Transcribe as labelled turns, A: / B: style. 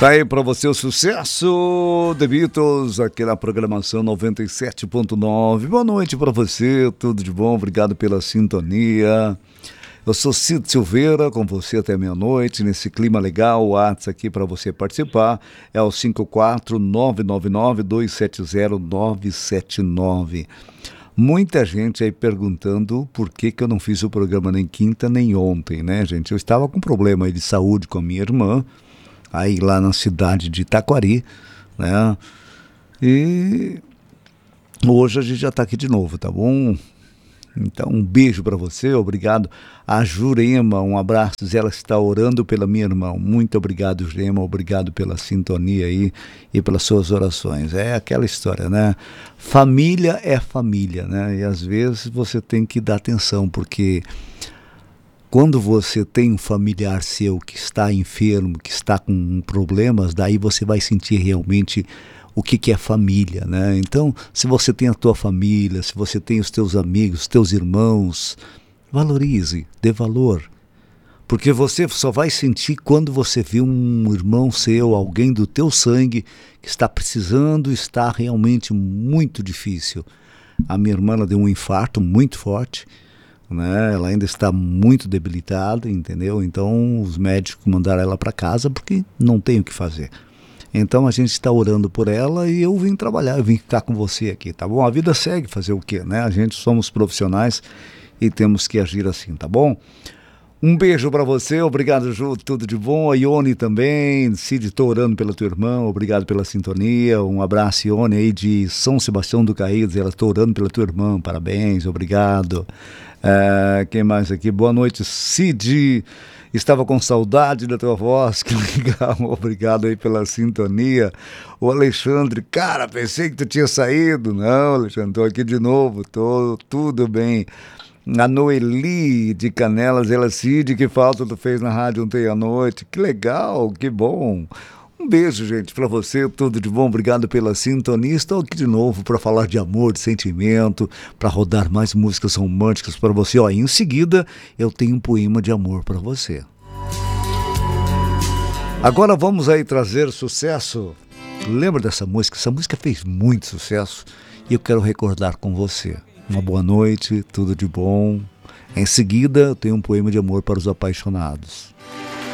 A: Tá aí pra você o sucesso The Beatles aqui na programação 97.9. Boa noite pra você, tudo de bom, obrigado pela sintonia. Eu sou Cid Silveira, com você até meia-noite, nesse clima legal. O WhatsApp aqui para você participar é o 54999-270-979. Muita gente aí perguntando por que eu não fiz o programa nem quinta nem ontem, né, gente? Eu estava com problema aí de saúde com a minha irmã, aí lá na cidade de Itaquari, né? E hoje a gente já está aqui de novo, tá bom? Então, um beijo para você, obrigado. A Jurema, um abraço, ela está orando pela minha irmã. Muito obrigado, Jurema, obrigado pela sintonia aí e pelas suas orações. É aquela história, né? Família é família, né? E às vezes você tem que dar atenção, porque quando você tem um familiar seu que está enfermo, que está com problemas, daí você vai sentir realmente o que é família, né? Então, se você tem a tua família, se você tem os teus amigos, os teus irmãos, valorize, dê valor. Porque você só vai sentir quando você vê um irmão seu, alguém do teu sangue, que está precisando, está realmente muito difícil. A minha irmã, ela deu um infarto muito forte, né? Ela ainda está muito debilitada, entendeu? Então, os médicos mandaram ela para casa porque não tem o que fazer. Então a gente está orando por ela e eu vim trabalhar, eu vim ficar com você aqui, tá bom? A vida segue, fazer o quê, né? A gente somos profissionais e temos que agir assim, tá bom? Um beijo para você, obrigado, Ju, tudo de bom. A Ione também, Cid, estou orando pela tua irmã, obrigado pela sintonia. Um abraço, Ione, aí de São Sebastião do Caídos, ela estou orando pela tua irmã, parabéns, obrigado. Quem mais aqui? Boa noite, Cid. Estava com saudade da tua voz, que legal, obrigado aí pela sintonia. O Alexandre, cara, pensei que tu tinha saído. Não, Alexandre, estou aqui de novo, tô tudo bem. A Noeli de Canelas, ela Cid, que falta tu fez na rádio ontem à noite. Que legal, que bom. Um beijo, gente, para você, tudo de bom, obrigado pela sintonia. Estou aqui de novo para falar de amor, de sentimento, para rodar mais músicas românticas para você. Ó, em seguida, eu tenho um poema de amor para você. Agora vamos aí trazer sucesso. Lembra dessa música? Essa música fez muito sucesso e eu quero recordar com você. Uma boa noite, tudo de bom. Em seguida, eu tenho um poema de amor para os apaixonados.